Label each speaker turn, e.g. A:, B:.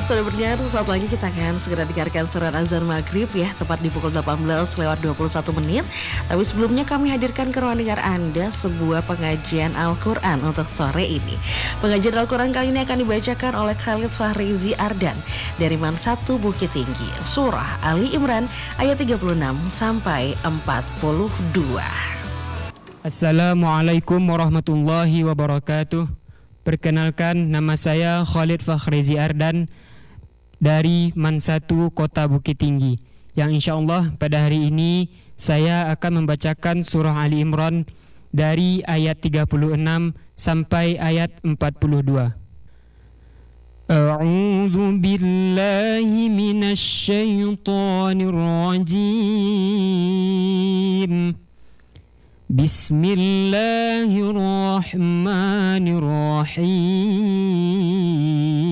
A: Sudah berdengar, sesaat lagi kita akan segera dengarkan seruan azan maghrib ya, tepat di pukul 18:21 menit. Tapi sebelumnya kami hadirkan ke ruang dengar Anda sebuah pengajian Al-Quran untuk sore ini. Pengajian Al-Quran kali ini akan dibacakan oleh Khalid Fahrizi Ardan dari Man 1 Bukit Tinggi, Surah Ali Imran ayat 36 sampai 42.
B: Assalamualaikum warahmatullahi wabarakatuh. Perkenalkan, nama saya Khalid Fahrizi Ardan dari Man 1 Kota Bukit Tinggi, yang insya Allah pada hari ini saya akan membacakan surah Ali Imran dari ayat 36 sampai ayat 42. A'udzu billahi minasy syaithanir rajim. Bismillahirrahmanirrahim.